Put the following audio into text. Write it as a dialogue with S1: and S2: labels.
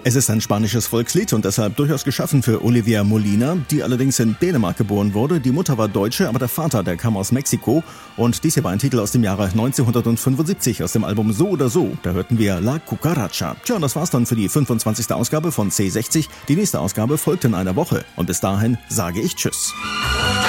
S1: Es ist ein spanisches Volkslied und deshalb durchaus geschaffen für Olivia Molina, die allerdings in Dänemark geboren wurde. Die Mutter war Deutsche, aber der Vater, der kam aus Mexiko. Und dies hier war ein Titel aus dem Jahre 1975 aus dem Album So oder So. Da hörten wir La Cucaracha. Tja, und das war's dann für die 25. Ausgabe von C60. Die nächste Ausgabe folgt in einer Woche. Und bis dahin sage ich Tschüss.